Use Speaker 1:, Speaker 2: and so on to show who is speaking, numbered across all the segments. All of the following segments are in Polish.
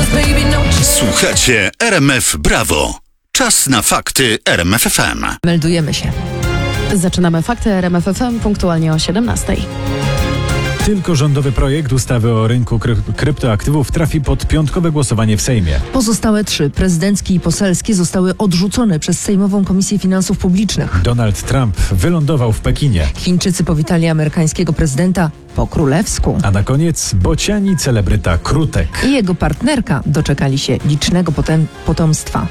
Speaker 1: Słuchacie RMF Brawo. Czas na fakty RMF FM.
Speaker 2: Meldujemy się. Zaczynamy fakty RMF FM punktualnie o 17:00.
Speaker 3: Tylko rządowy projekt ustawy o rynku kryptoaktywów trafi pod piątkowe głosowanie w Sejmie.
Speaker 4: Pozostałe 3, prezydenckie i poselskie, zostały odrzucone przez Sejmową Komisję Finansów Publicznych.
Speaker 3: Donald Trump wylądował w Pekinie.
Speaker 4: Chińczycy powitali amerykańskiego prezydenta po królewsku.
Speaker 3: A na koniec bociani celebryta Krutek.
Speaker 4: I jego partnerka doczekali się licznego potomstwa.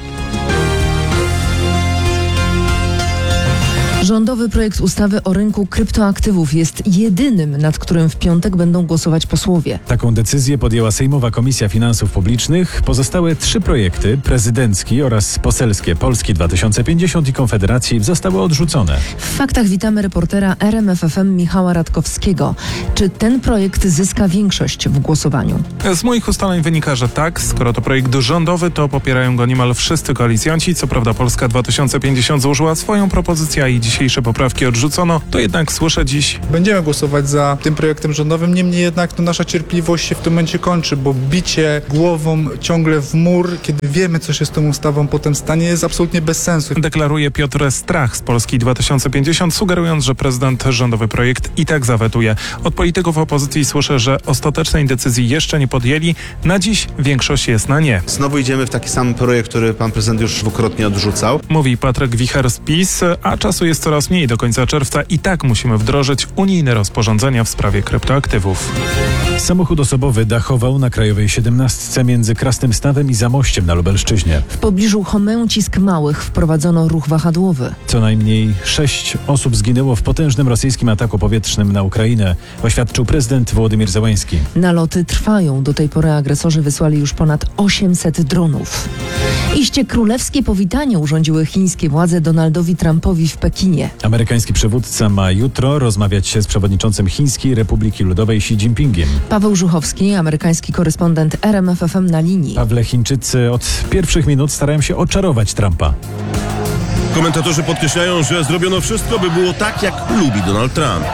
Speaker 4: Rządowy projekt ustawy o rynku kryptoaktywów jest jedynym, nad którym w piątek będą głosować posłowie.
Speaker 3: Taką decyzję podjęła Sejmowa Komisja Finansów Publicznych. Pozostałe 3 projekty, prezydencki oraz poselskie Polski 2050 i Konfederacji, zostały odrzucone.
Speaker 4: W faktach witamy reportera RMF FM Michała Radkowskiego. Czy ten projekt zyska większość w głosowaniu?
Speaker 5: Z moich ustaleń wynika, że tak. Skoro to projekt rządowy, to popierają go niemal wszyscy koalicjanci. Co prawda Polska 2050 złożyła swoją propozycję i dzisiejsze poprawki odrzucono, to jednak słyszę dziś:
Speaker 6: będziemy głosować za tym projektem rządowym, niemniej jednak nasza cierpliwość się w tym momencie kończy, bo bicie głową ciągle w mur, kiedy wiemy, co się z tą ustawą potem stanie, jest absolutnie bez sensu.
Speaker 5: Deklaruje Piotr Strach z Polski 2050, sugerując, że prezydent rządowy projekt i tak zawetuje. Od polityków opozycji słyszę, że ostatecznej decyzji jeszcze nie podjęli. Na dziś większość jest na nie.
Speaker 7: Znowu idziemy w taki sam projekt, który pan prezydent już dwukrotnie odrzucał.
Speaker 5: Mówi Patryk Wicher z PiS, a czasu jest coraz mniej do końca czerwca i tak musimy wdrożyć unijne rozporządzenia w sprawie kryptoaktywów.
Speaker 3: Samochód osobowy dachował na Krajowej 17 między Krasnym-Stawem i Zamościem na Lubelszczyźnie.
Speaker 4: W pobliżu Chomęcisk Małych wprowadzono ruch wahadłowy.
Speaker 3: Co najmniej 6 osób zginęło w potężnym rosyjskim ataku powietrznym na Ukrainę, oświadczył prezydent Wołodymyr Zełański.
Speaker 4: Naloty trwają. Do tej pory agresorzy wysłali już ponad 800 dronów. Iście królewskie powitanie urządziły chińskie władze Donaldowi Trumpowi w Pekinie.
Speaker 3: Amerykański przywódca ma jutro rozmawiać się z przewodniczącym Chińskiej Republiki Ludowej Xi Jinpingiem.
Speaker 4: Paweł Żuchowski, amerykański korespondent RMF FM na linii.
Speaker 3: Pawle, Chińczycy od pierwszych minut starają się oczarować Trumpa.
Speaker 8: Komentatorzy podkreślają, że zrobiono wszystko, by było tak, jak lubi Donald Trump.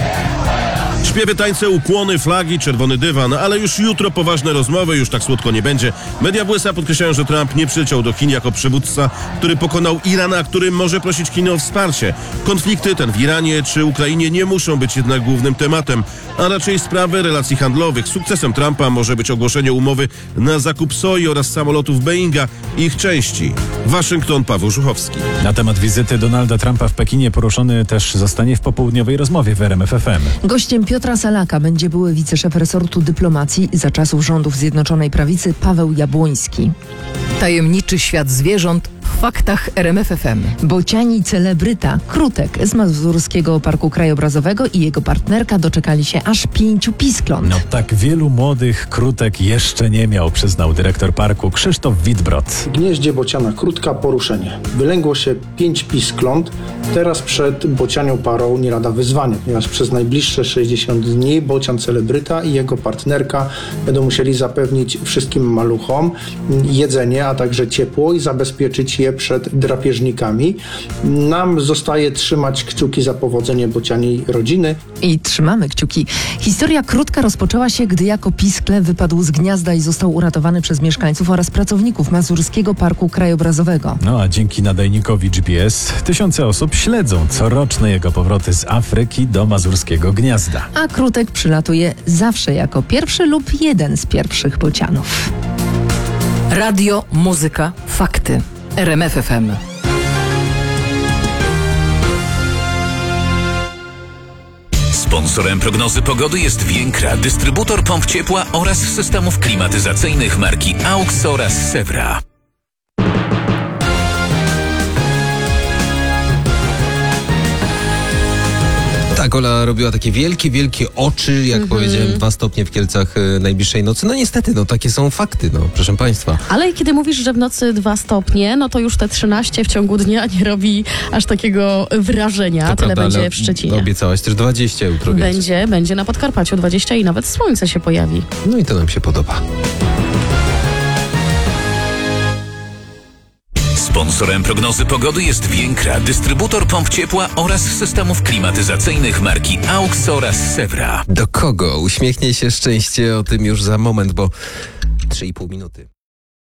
Speaker 8: Śpiewy, tańce, ukłony, flagi, czerwony dywan, ale już jutro poważne rozmowy, już tak słodko nie będzie. Media w USA podkreślają, że Trump nie przyleciał do Chin jako przywódca, który pokonał Iran, a który może prosić Chiny o wsparcie. Konflikty, ten w Iranie czy Ukrainie, nie muszą być jednak głównym tematem, a raczej sprawy relacji handlowych. Sukcesem Trumpa może być ogłoszenie umowy na zakup soi oraz samolotów Boeinga i ich części. Waszyngton, Paweł Żuchowski.
Speaker 3: Na temat wizyty Donalda Trumpa w Pekinie poruszony też zostanie w popołudniowej rozmowie w RMF FM.
Speaker 4: Gościem Piotra Salaka będzie były wiceszef resortu dyplomacji za czasów rządów Zjednoczonej Prawicy Paweł Jabłoński.
Speaker 9: Tajemniczy świat zwierząt w faktach RMF FM.
Speaker 4: Bociani celebryta Krutek z Mazurskiego Parku Krajobrazowego i jego partnerka doczekali się aż 5 piskląt.
Speaker 3: No tak wielu młodych Krutek jeszcze nie miał, przyznał dyrektor parku Krzysztof Witbrod.
Speaker 10: W gnieździe bociana Krutka poruszenie. Wylęgło się 5 piskląt. Teraz przed bocianią parą nie lada wyzwanie, ponieważ przez najbliższe 60 dni bocian celebryta i jego partnerka będą musieli zapewnić wszystkim maluchom jedzenie, a także ciepło i zabezpieczyć je przed drapieżnikami. Nam zostaje trzymać kciuki za powodzenie bocianiej rodziny.
Speaker 4: I trzymamy kciuki. Historia Krutka rozpoczęła się, gdy jako piskle wypadł z gniazda i został uratowany przez mieszkańców oraz pracowników Mazurskiego Parku Krajobrazowego.
Speaker 3: No a dzięki nadajnikowi GPS tysiące osób śledzą coroczne jego powroty z Afryki do Mazurskiego Gniazda.
Speaker 4: A Krutek przylatuje zawsze jako pierwszy lub jeden z pierwszych bocianów.
Speaker 9: Radio, muzyka, fakty. RMF FM.
Speaker 1: Sponsorem prognozy pogody jest Więkra, dystrybutor pomp ciepła oraz systemów klimatyzacyjnych marki AUX oraz Sewra.
Speaker 11: Tak, Ola robiła takie wielkie oczy, jak powiedziałem, 2 stopnie w Kielcach najbliższej nocy. No niestety, takie są fakty, proszę państwa.
Speaker 2: Ale kiedy mówisz, że w nocy 2 stopnie, no to już te 13 w ciągu dnia nie robi aż takiego wrażenia.
Speaker 11: To
Speaker 2: tyle
Speaker 11: prawda,
Speaker 2: będzie w Szczecinie.
Speaker 11: Obiecałaś też 20 jutro.
Speaker 2: Będzie na Podkarpaciu 20 i nawet słońce się pojawi.
Speaker 11: No i to nam się podoba.
Speaker 1: Sponsorem prognozy pogody jest Więkra, dystrybutor pomp ciepła oraz systemów klimatyzacyjnych marki AUX oraz Sewra.
Speaker 11: Do kogo uśmiechnie się szczęście? O tym już za moment, bo 3,5 minuty.